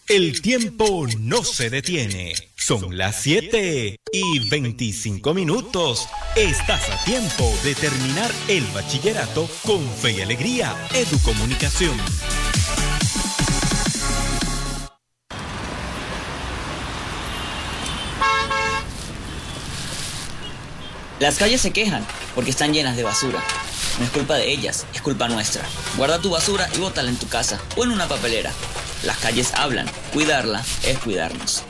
El tiempo no se detiene. Son las 7:25. Estás a tiempo de terminar el bachillerato con fe y alegría. Educomunicación. Las calles se quejan porque están llenas de basura. No es culpa de ellas, es culpa nuestra. Guarda tu basura y bótala en tu casa o en una papelera. Las calles hablan, cuidarla es cuidarnos.